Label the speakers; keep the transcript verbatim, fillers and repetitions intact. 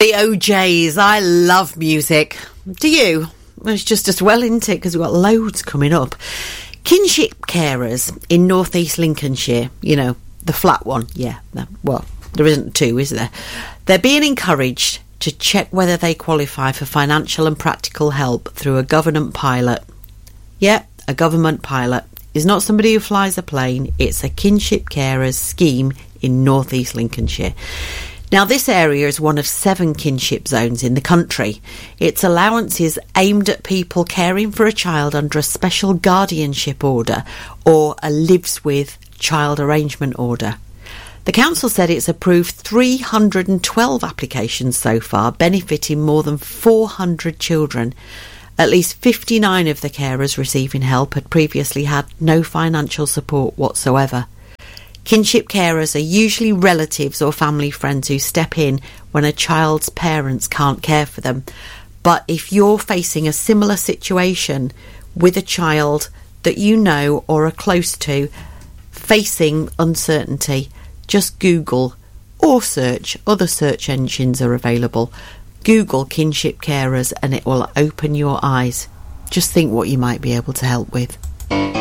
Speaker 1: The O Js. I love music. Do you? Well, it's just as well, isn't it? Because we've got loads coming up. Kinship carers in North East Lincolnshire, you know, the flat one. Yeah, well, there isn't two, is there? They're being encouraged to check whether they qualify for financial and practical help through a government pilot. Yeah, a government pilot. It's not somebody who flies a plane. It's a kinship carers scheme in North East Lincolnshire. Now, this area is one of seven kinship zones in the country. Its allowance is aimed at people caring for a child under a special guardianship order or a lives with child arrangement order. The council said it's approved three hundred twelve applications so far, benefiting more than four hundred children. At least fifty-nine of the carers receiving help had previously had no financial support whatsoever. Kinship carers are usually relatives or family friends who step in when a child's parents can't care for them. But if you're facing a similar situation with a child that you know or are close to, facing uncertainty, just Google or search. Other search engines are available. Google kinship carers and it will open your eyes. Just think what you might be able to help with.